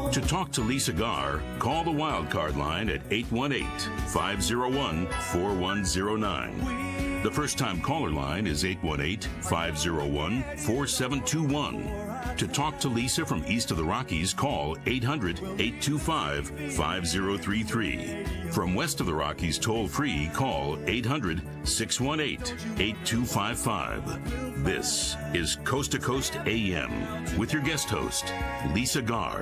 To talk to Lisa Garr, call the Wildcard line at 818-501-4109. The first-time caller line is 818-501-4721. To talk to Lisa from east of the Rockies, call 800-825-5033. From west of the Rockies, toll-free, call 800-618-8255. This is Coast to Coast AM with your guest host, Lisa Garr.